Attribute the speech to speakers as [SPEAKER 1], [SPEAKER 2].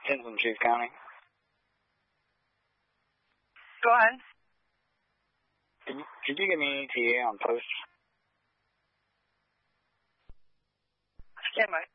[SPEAKER 1] Hinton, Chief County.
[SPEAKER 2] Go ahead.
[SPEAKER 1] Could you give me ETA on post?
[SPEAKER 2] Stand by.